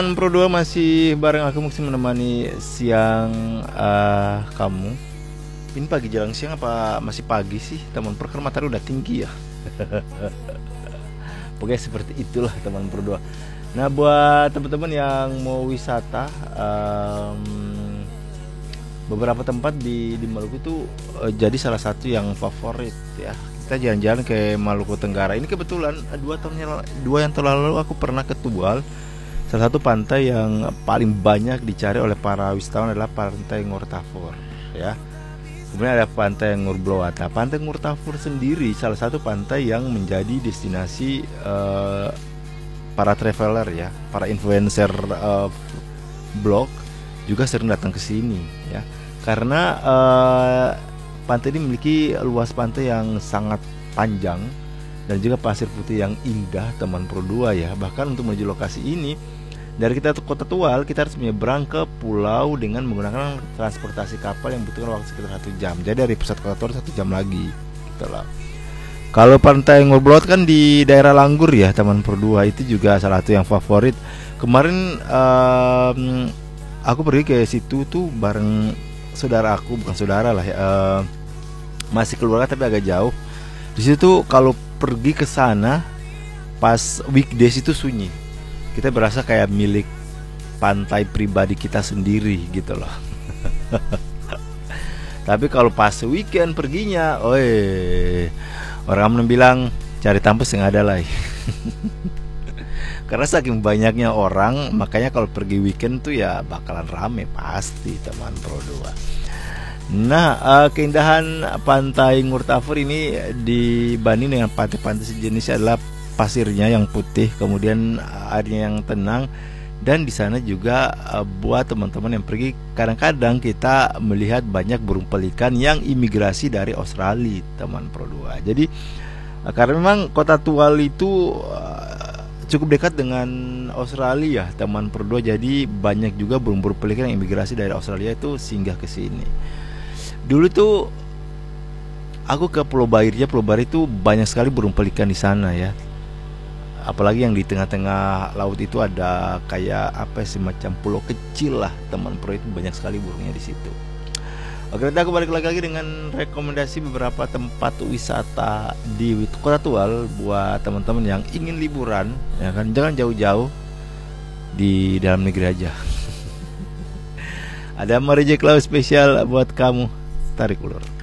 Pro 2 masih bareng aku masih menemani siang kamu. Ini pagi jelang siang apa masih pagi sih teman Pro? Kan matahari udah tinggi ya. Pokoknya seperti itulah teman Pro 2. Nah buat teman-teman yang mau wisata, beberapa tempat di Maluku itu jadi salah satu yang favorit ya. Kita jalan-jalan ke Maluku Tenggara. Ini kebetulan 2 yang terlalu aku pernah ke Tual. Salah satu pantai yang paling banyak dicari oleh para wisatawan adalah Pantai Ngurtafur ya. Kemudian ada Pantai Ngurbloata. Pantai Ngurtafur sendiri salah satu pantai yang menjadi destinasi para traveler ya, para influencer blog juga sering datang ke sini ya. Karena pantai ini memiliki luas pantai yang sangat panjang dan juga pasir putih yang indah teman Pro 2 ya. Bahkan untuk menuju lokasi ini dari kita ke Kota Tual kita harus menyeberang ke pulau dengan menggunakan transportasi kapal yang butuhkan waktu sekitar 1 jam. Jadi dari pusat Kota Tual 1 jam lagi gitu lah. Kalau Pantai Ngurblot kan di daerah Langgur ya teman Pro 2, itu juga salah satu yang favorit. Kemarin aku pergi ke situ tuh bareng saudara aku, bukan saudara lah ya, masih keluarga tapi agak jauh. Di situ kalau pergi ke sana pas weekdays itu sunyi. Kita berasa kayak milik pantai pribadi kita sendiri gitu loh. Tapi kalau pas weekend perginya, orang bilang cari tampus yang ada lah. Karena saking banyaknya orang, makanya kalau pergi weekend tuh ya bakalan rame pasti teman Pro 2. Nah, keindahan Pantai Ngurtafur ini dibanding dengan pantai-pantai sejenis adalah pasirnya yang putih, kemudian airnya yang tenang, dan di sana juga buat teman-teman yang pergi, kadang-kadang kita melihat banyak burung pelikan yang imigrasi dari Australia, teman Pro 2. Jadi karena memang Kota Tual itu cukup dekat dengan Australia, teman Pro 2, jadi banyak juga burung-burung pelikan yang imigrasi dari Australia itu singgah ke sini. Dulu tuh aku ke Pulau Bairja. Pulau Bair itu banyak sekali burung pelikan di sana ya. Apalagi yang di tengah-tengah laut itu ada kayak apa semacam pulau kecil lah teman Pro, itu banyak sekali burungnya di situ. Oke, nanti aku balik lagi dengan rekomendasi beberapa tempat wisata di Kota Tual buat teman-teman yang ingin liburan ya kan, jangan jauh-jauh, di dalam negeri aja. Ada Marije Cloud spesial buat kamu, tarik ulur.